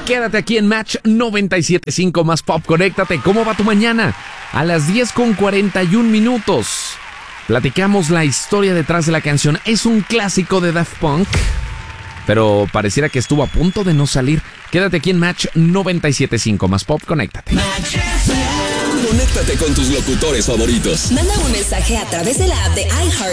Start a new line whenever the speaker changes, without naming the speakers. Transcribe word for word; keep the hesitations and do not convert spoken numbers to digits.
Quédate aquí en Match noventa y siete punto cinco más Pop. Conéctate. ¿Cómo va tu mañana? A las diez con cuarenta y un minutos. Platicamos la historia detrás de la canción. Es un clásico de Daft Punk, pero pareciera que estuvo a punto de no salir. Quédate aquí en Match noventa y siete punto cinco más Pop. Conéctate.
Conéctate con tus locutores favoritos.
Manda un mensaje a través de la app de iHeart